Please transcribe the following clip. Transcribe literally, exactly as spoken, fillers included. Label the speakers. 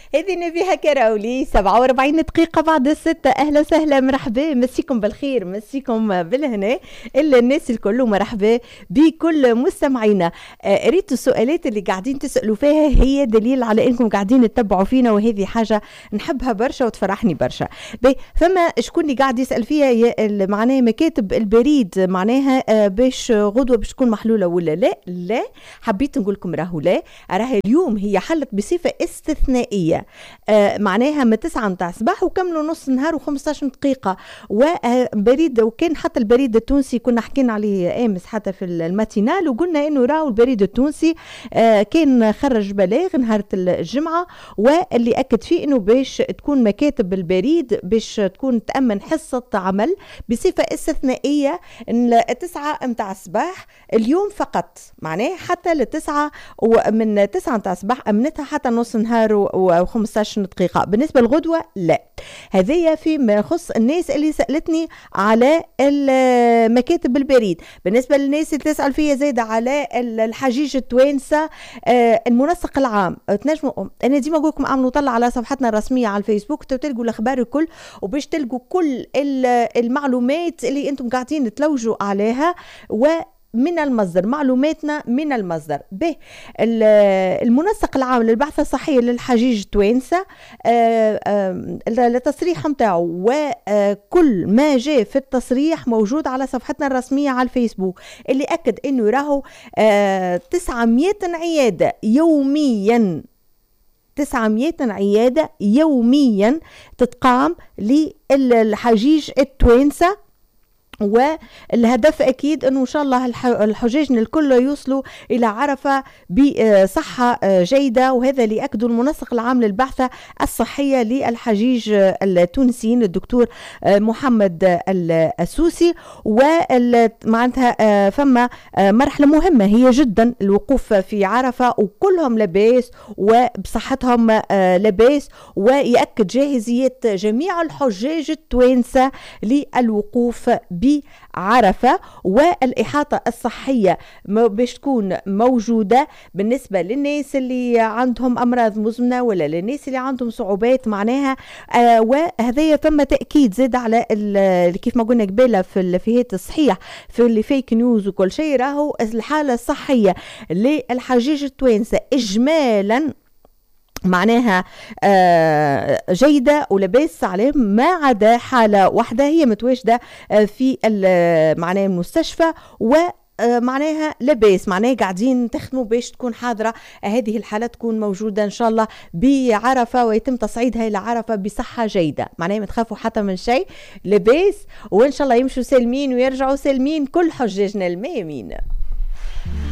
Speaker 1: هذه نبيها كراولي سبعة وأربعين دقيقة بعد الستة. أهلا وسهلا، مرحبا، مسيكم بالخير، مسيكم بالهنا إلا الناس الكل، مرحبا بكل مستمعينا. آه ريت السؤالات اللي قاعدين تسألوا فيها هي دليل على إنكم قاعدين تتبعوا فينا، وهذه حاجة نحبها برشا وتفرحني برشا. فما شكون اللي قاعد يسأل فيها معناها مكاتب البريد معناها آه باش غدوة باش تكون محلولة ولا لا؟ لا، حبيت نقول لكم راهو لا، راهي اليوم هي حلت بصفة استثنائية. آه معناها من تسعة متاع الصباح وكملوا نص نهار وخمسطاش دقيقة. وبريد وكان حتى البريد التونسي كنا حكينا عليه امس حتى في الماتينال، وقلنا انه راهو البريد التونسي آه كان خرج بلاغ نهار الجمعة، واللي اكد فيه انه باش تكون مكاتب البريد باش تكون تأمن حصة عمل بصفة استثنائية التسعة متاع الصباح اليوم فقط، معناه حتى لتسعة ومن تسعة متاع الصباح امنتها حتى نص نهار وخمسطاش دقيقة. بالنسبة للغدوة لا. هذه فيما يخص الناس اللي سألتني على مكاتب البريد. بالنسبة للناس اللي تسأل فيها زايدة على الحجيج التوانسة آه المنسق العام، تنجموا انا ديما اقول لكم اعملوا طلع على صفحتنا الرسمية على الفيسبوك تلقوا الاخبار الكل، وباش تلقوا كل المعلومات اللي انتم قاعدين تلوجوا عليها و من المصدر، معلوماتنا من المصدر. به المنسق العام للبعثة الصحية للحجيج توانسة التصريح متاعه وكل ما جاء في التصريح موجود على صفحتنا الرسمية على الفيسبوك، اللي أكد إنه راهو تسعمية عيادة يوميا، تسعمية عيادة يوميا تتقام للحجيج التوانسة. والهدف أكيد أنه إن شاء الله الحجاجنا الكل يوصلوا إلى عرفة بصحة جيدة، وهذا اللي أكدوا المنسق العام للبعثة الصحية للحجيج التونسيين الدكتور محمد السوسي. ومعناتها فما مرحلة مهمة هي جدا الوقوف في عرفة، وكلهم لباس وبصحتهم لباس، ويأكد جاهزية جميع الحجاج التوانسة للوقوف ب عرفة، والإحاطة الصحية باش تكون موجودة بالنسبة للناس اللي عندهم أمراض مزمنة ولا للناس اللي عندهم صعوبات معناها. آه وهذا ثم تأكيد زاد على كيف ما قلنا قبل في في هيت الصحيح في اللي فيك نيوز وكل شيء، راهو الحالة الصحية للحجاج التوانسة إجمالا معناها آه جيدة ولباس عليهم، ما عدا حالة واحدة هي متواجدة آه في معناها المستشفى، و معناها لباس معناها قاعدين تخدموا باش تكون حاضرة هذه الحالة تكون موجودة إن شاء الله بعرفة، ويتم تصعيدها إلى عرفة بصحة جيدة. معناها ما تخافوا حتى من شيء، لباس وإن شاء الله يمشوا سالمين ويرجعوا سالمين كل حجاجنا الميامين.